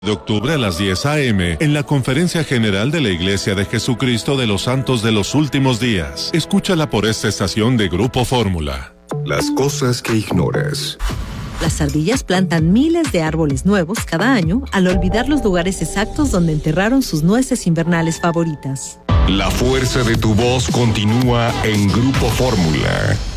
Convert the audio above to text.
de octubre a las 10 a.m. en la Conferencia General de la Iglesia de Jesucristo de los Santos de los Últimos Días. Escúchala por esta estación de Grupo Fórmula. Las cosas que ignoras. Las ardillas plantan miles de árboles nuevos cada año al olvidar los lugares exactos donde enterraron sus nueces invernales favoritas. La fuerza de tu voz continúa en Grupo Fórmula.